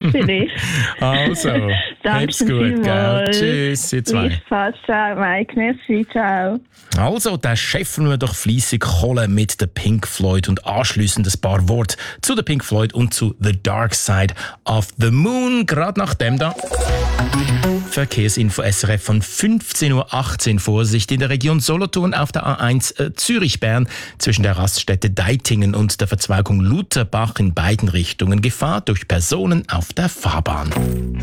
Vielleicht. Also, hab's Danke gut, gell? vielmals. Tschüss, ihr zwei. Gleichfalls, ciao, Mike. Merci, ciao. Also, dann schaffen wir doch fleissig Kohle mit der Pink Floyd und anschliessend ein paar Worte zu der Pink Floyd und zu The Dark Side of the Moon. Gerade nach dem da. Verkehrsinfo SRF von 15.18 Uhr. Vorsicht in der Region Solothurn auf der A1 Zürich-Bern zwischen der Raststätte Deitingen und der Verzweigung Lutherbach in beiden Richtungen. Gefahr durch Personen auf der Fahrbahn.